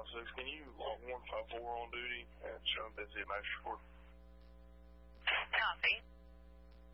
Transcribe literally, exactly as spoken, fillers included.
five six, can you log one five four on duty and show them busy at Master Court? Copy.